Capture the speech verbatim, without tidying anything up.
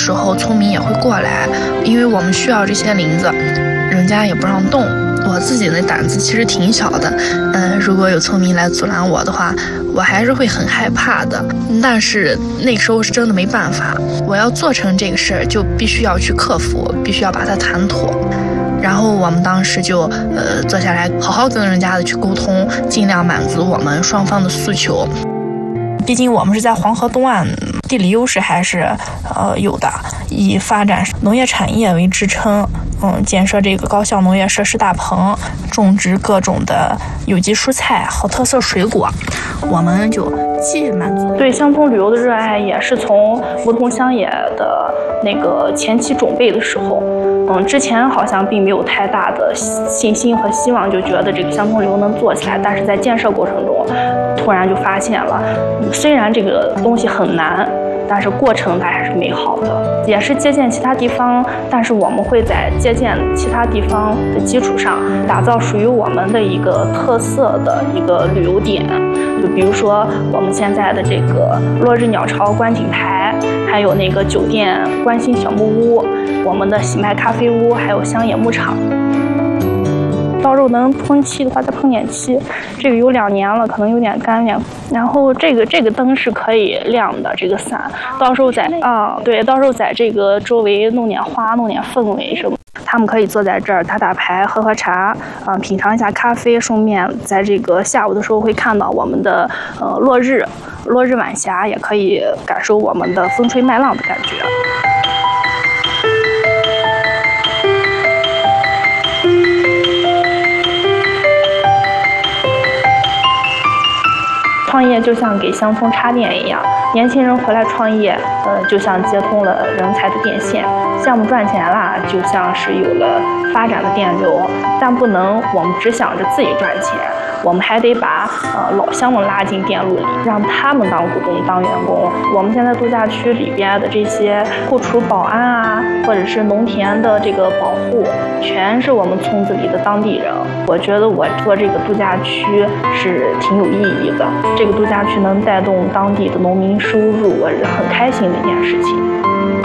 时候，村民也会过来，因为我们需要这些林子，人家也不让动。我自己的胆子其实挺小的，嗯，如果有村民来阻拦我的话，我还是会很害怕的。但是那个时候是真的没办法，我要做成这个事儿，就必须要去克服，必须要把它谈妥。然后我们当时就呃坐下来，好好跟人家的去沟通，尽量满足我们双方的诉求。毕竟我们是在黄河东岸，地理优势还是呃有的，以发展农业产业为支撑。嗯，建设这个高效农业设施大棚，种植各种的有机蔬菜和特色水果，我们就既满足对乡村旅游的热爱，也是从梧桐乡野的那个前期准备的时候，嗯，之前好像并没有太大的信心和希望，就觉得这个乡村旅游能做起来，但是在建设过程中，突然就发现了，虽然这个东西很难，但是过程它还是美好的，也是借鉴其他地方，但是我们会在借鉴其他地方的基础上，打造属于我们的一个特色的一个旅游点。就比如说我们现在的这个落日鸟巢观景台，还有那个酒店观星小木屋，我们的喜麦咖啡屋，还有乡野牧场。到时候能喷漆的话，再喷点漆。这个有两年了，可能有点干有点。然后这个这个灯是可以亮的，这个伞。到时候在啊，对，到时候在这个周围弄点花，弄点氛围什么。他们可以坐在这儿打打牌、喝喝茶，嗯、呃，品尝一下咖啡。顺便在这个下午的时候会看到我们的呃落日，落日晚霞，也可以感受我们的风吹麦浪的感觉。创业就像给乡村插电一样，年轻人回来创业，呃，就像接通了人才的电线。项目赚钱啦，就像是有了发展的电流，但不能我们只想着自己赚钱，我们还得把呃老乡们拉进电路里，让他们当股东、当员工。我们现在度假区里边的这些后厨保安啊，或者是农田的这个保护，全是我们村子里的当地人。我觉得我做这个度假区是挺有意义的，这个度假区能带动当地的农民收入，我是很开心的一件事情。